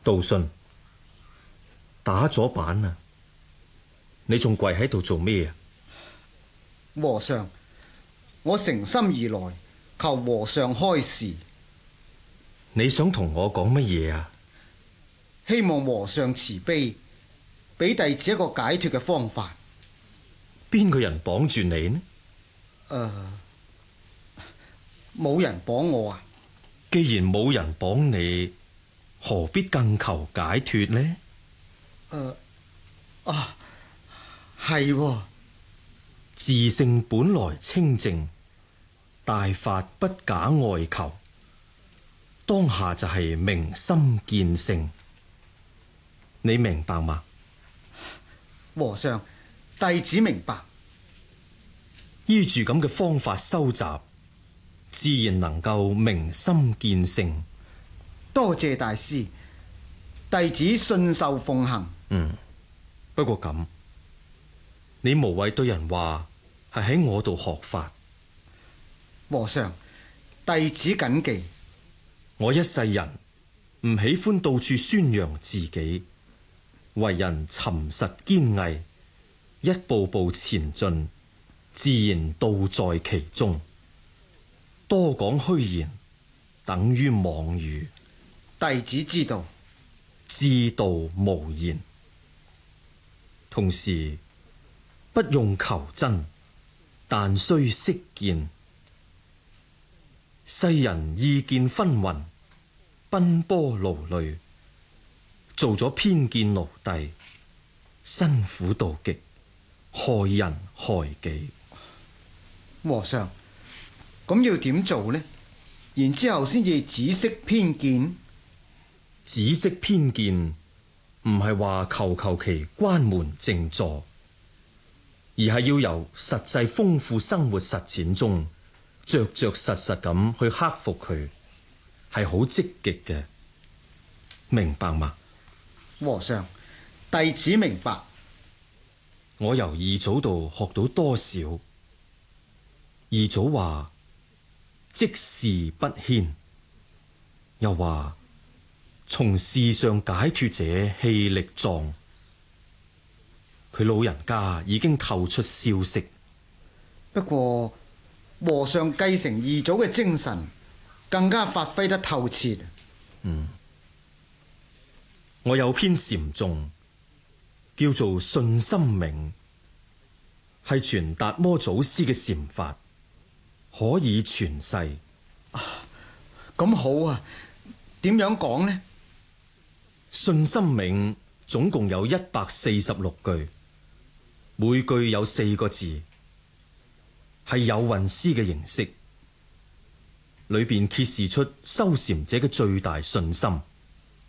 道信，打咗板啊！你仲跪喺度做咩啊？ 和尚，我誠心而來，求和尚開示。 你想同我講乜嘢啊？ 希望和尚慈悲，俾弟子一個解脫嘅方法。 邊個人綁住你呢？ 冇人綁我啊！ 既然冇人綁你，何必更求解脫呢？ 係喎。 自性本來清淨，大法不假外求，當下就係明心見性。你明白嗎？ 和尚，弟子明白。 依住咁嘅方法修習，自然能夠明心見性。 多謝大師，弟子信受奉行。 不過咁，你無謂對人話係喺我度學法。 和尚，弟子謹記。 我一世人唔喜歡到處宣揚自己，為人沉實堅毅，一步步前進，自然道在其中。多講虛言，等於妄語。 弟子知道。 知道無言。同時不用求真，但須識見。世人意見紛紜，奔波勞累，做咗偏見奴隸，辛苦到極，害人害己。 和尚，咁要點做呢？然之後先至止息偏見。 止息偏見唔係話求其關門靜坐，而係要由實際豐富生活實踐中着實咁去克服佢，係好積極嘅。明白嗎？ 和尚，弟子明白。 我由二祖度學到多少？二祖話即事不牽，又話從事上解脫者氣力壯。佢老人家已經透出消息。 不過和尚繼承二祖嘅精神，更加發揮得透徹。 我有篇禪頌叫做信心銘，係傳達摩祖師嘅禪法，可以傳世。 咁好啊，點樣講呢？ 信心銘總共有146句，每句有4個字，係有韻詩嘅形式，裏邊揭示出修禪者嘅最大信心。